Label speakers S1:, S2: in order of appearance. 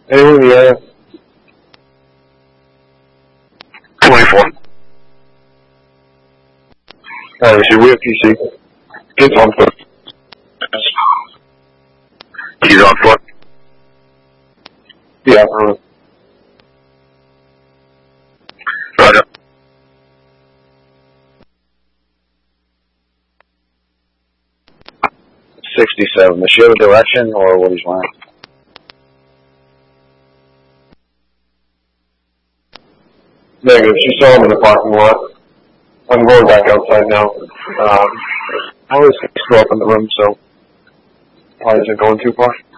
S1: Anyone, yeah.
S2: 24.
S1: Alright, we have PC. Kids on foot.
S2: He's on foot.
S1: Yeah,
S2: Roger.
S3: $67. Does she have a direction or what he's wearing?
S1: Negative. She saw him in the parking lot. I'm going back outside now. I was still up in the room, so probably isn't going too far.